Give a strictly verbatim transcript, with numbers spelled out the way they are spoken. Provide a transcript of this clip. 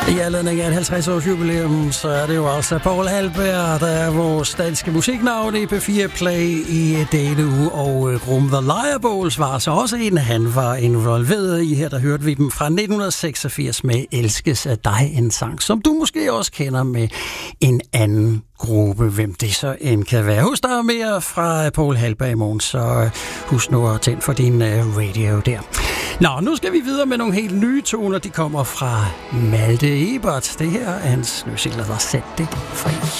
I anledning af et halvtreds års jubilæum, så er det jo altså Poul Halberg, der er vores danske musiknavn i P fire Play i denne uge, og gruppen The Lireballs var så også en, han var involveret i. Her der hørte vi dem fra nitten seksogfirs med Elskes af dig, en sang, som du måske også kender med en anden gruppe, hvem det så end kan være. Husk, der er mere fra Poul Halberg i morgen, så husk nu at tænde for din radio der. Nå, nu skal vi videre med nogle helt nye toner. De kommer fra Malte Ebert. Det her er hans nye single, der Sæt det fri.